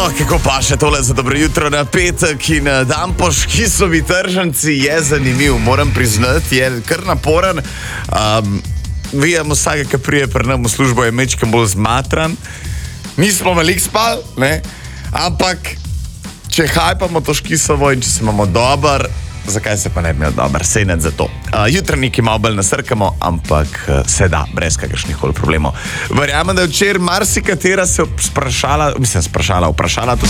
kako pa še tole za dobro jutro na petek in dan po škisovi tržnici je zanimiv, moram priznati, je kar naporen. Vijem vsake, ki prije pri nam v službo, je mečkem bolj zmatran. Nismo veliko spali, ne? Ampak če hajpamo to škisovo in če se imamo dober, zakaj se pa ne bi imel dober? Sej ne za to. Jutranjiki malo bolj nasrkamo, ampak se da, brez kakršnih koli problemov. Verjamem, da je včeraj marsikatera se vprašala tudi